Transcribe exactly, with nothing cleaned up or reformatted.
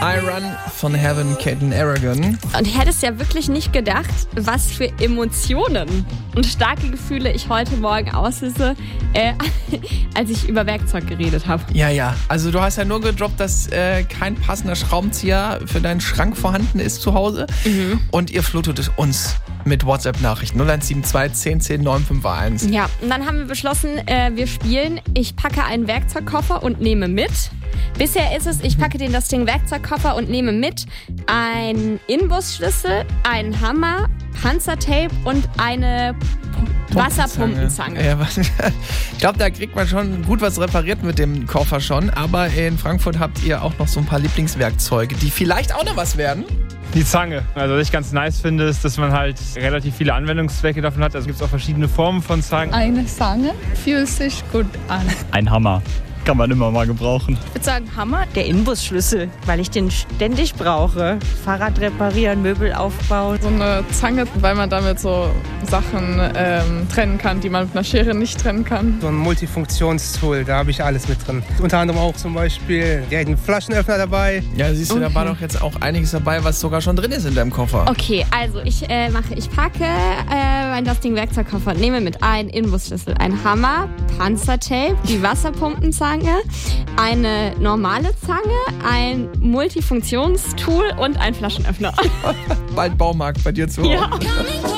I Run von Heaven, Caitlin Aragon. Und ich hätte es ja wirklich nicht gedacht, was für Emotionen und starke Gefühle ich heute Morgen auslöse, äh, als ich über Werkzeug geredet habe. Ja, ja. Also du hast ja nur gedroppt, dass äh, kein passender Schraubenzieher für deinen Schrank vorhanden ist zu Hause. Mhm. Und ihr flutet uns mit WhatsApp-Nachrichten null eins sieben zwei zehn zehn neun fünf eins. Ja, und dann haben wir beschlossen, äh, wir spielen. Ich packe einen Werkzeugkoffer und nehme mit. Bisher ist es, ich packe den das Ding Werkzeugkoffer und nehme mit einen Inbusschlüssel, einen Hammer, Panzertape und eine P- Wasserpumpenzange. Ja, ich glaube, da kriegt man schon gut was repariert mit dem Koffer schon. Aber in Frankfurt habt ihr auch noch so ein paar Lieblingswerkzeuge, die vielleicht auch noch was werden. Die Zange. Also was ich ganz nice finde, ist, dass man halt relativ viele Anwendungszwecke davon hat. Also gibt es auch verschiedene Formen von Zangen. Eine Zange fühlt sich gut an. Ein Hammer. Kann man immer mal gebrauchen. Ich würde sagen Hammer, der Inbusschlüssel, weil ich den ständig brauche. Fahrrad reparieren, Möbel aufbauen. So eine Zange, weil man damit so Sachen ähm, trennen kann, die man mit einer Schere nicht trennen kann. So ein Multifunktionstool, da habe ich alles mit drin. Unter anderem auch zum Beispiel direkt einen Flaschenöffner dabei. Ja, siehst du, okay. Da war doch jetzt auch einiges dabei, was sogar schon drin ist in deinem Koffer. Okay, also ich äh, mache, ich packe äh, mein das Ding Werkzeugkoffer und nehme mit einen Inbusschlüssel, ein Hammer, Panzertape, die Wasserpumpenzange, eine normale Zange, ein Multifunktionstool und ein Flaschenöffner. Bald Baumarkt bei dir zu Hause. Ja.